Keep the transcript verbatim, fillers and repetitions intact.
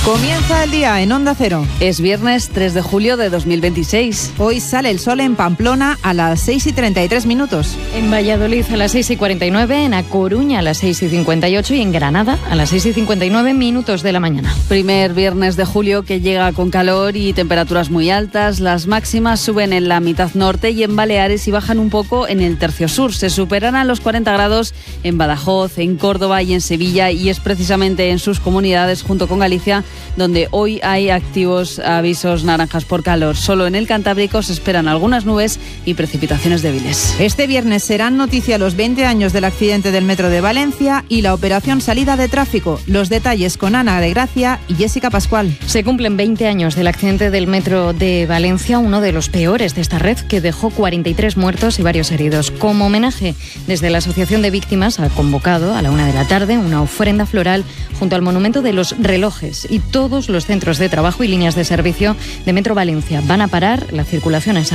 Comienza el día en Onda Cero. Es viernes tres de julio de dos mil veintiséis. Hoy sale el sol en Pamplona a las seis y treinta y tres minutos. En Valladolid a las seis y cuarenta y nueve, en A Coruña a las seis y cincuenta y ocho y en Granada a las seis y cincuenta y nueve minutos de la mañana. Primer viernes de julio que llega con calor y temperaturas muy altas. Las máximas suben en la mitad norte y en Baleares y bajan un poco en el tercio sur. Se superarán los cuarenta grados en Badajoz, en Córdoba y en Sevilla, y es precisamente en sus comunidades junto con Galicia donde hoy hay activos avisos naranjas por calor. Solo en el Cantábrico se esperan algunas nubes y precipitaciones débiles. Este viernes serán noticia los veinte años del accidente del metro de Valencia y la operación salida de tráfico. Los detalles con Ana de Gracia y Jessica Pascual. Se cumplen veinte años del accidente del metro de Valencia, uno de los peores de esta red, que dejó cuarenta y tres muertos y varios heridos. Como homenaje, desde la Asociación de Víctimas ha convocado a la una de la tarde una ofrenda floral junto al Monumento de los Relojes, y todos los centros de trabajo y líneas de servicio de Metro Valencia van a parar la circulación en